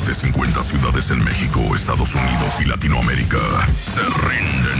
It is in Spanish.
más de 50 ciudades en México, Estados Unidos y Latinoamérica se rinden